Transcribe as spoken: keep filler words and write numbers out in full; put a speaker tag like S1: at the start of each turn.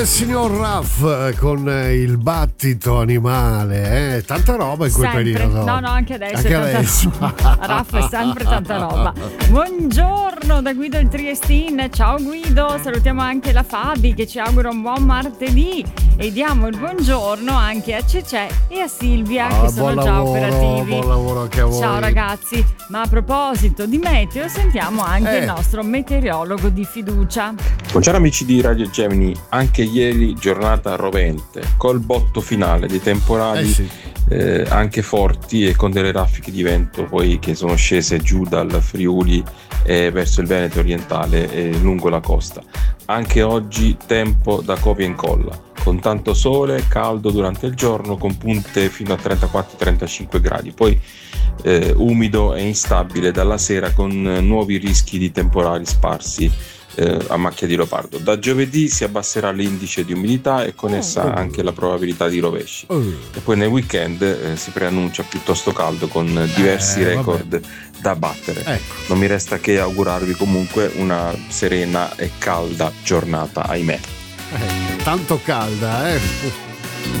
S1: il signor Raff con il battito animale, eh? Tanta roba in quel
S2: sempre.
S1: periodo.
S2: No, no, anche adesso.
S1: Anche
S2: è tanta
S1: adesso.
S2: roba. Raff è sempre tanta roba. Buongiorno da Guido il Triestin. Ciao Guido, salutiamo anche la Fabi che ci augura un buon martedì e diamo il buongiorno anche a Cecè e a Silvia
S1: Ah,
S2: che sono
S1: buon
S2: già
S1: lavoro,
S2: operativi.
S1: buon lavoro anche a voi.
S2: Ciao ragazzi, ma a proposito di meteo sentiamo anche
S1: Eh.
S2: il nostro meteorologo di fiducia.
S3: Buongiorno amici di Radio Gemini, anche ieri giornata rovente, col botto finale dei temporali
S1: Eh sì.
S3: eh, anche forti e con delle raffiche di vento poi che sono scese giù dal Friuli e verso il Veneto orientale e lungo la costa. Anche oggi tempo da copia e incolla, con tanto sole, caldo durante il giorno, con punte fino a trentaquattro trentacinque gradi, poi eh, umido e instabile dalla sera con nuovi rischi di temporali sparsi eh, a macchia di leopardo. Da giovedì si abbasserà l'indice di umidità e con essa anche la probabilità di rovesci. E poi nel weekend eh, si preannuncia piuttosto caldo con diversi
S1: Eh,
S3: record da battere.
S1: Ecco.
S3: Non mi resta che augurarvi comunque una serena e calda giornata, ahimè.
S1: Eh, tanto calda, eh.